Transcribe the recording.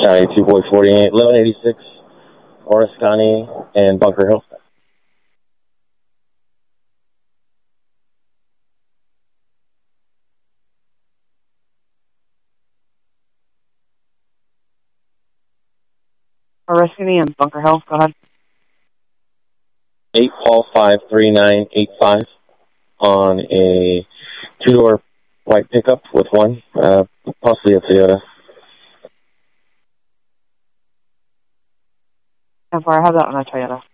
County 2 Boy 48, 1186, Orange County, and Bunker Hill. Orange County and Bunker Hill, go ahead. 8 Paul 53985 on a two-door white pickup with one, possibly a Toyota. And I have that on a Toyota.